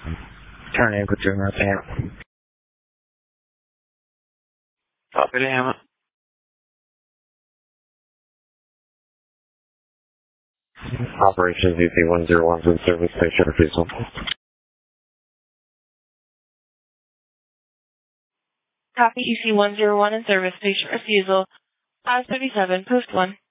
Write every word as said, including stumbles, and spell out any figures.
Turn in, put your repair. Copy the hammer. Operations E C one zero one from service station refusal. Copy E C one zero one in service station refusal. five thirty-seven, post one.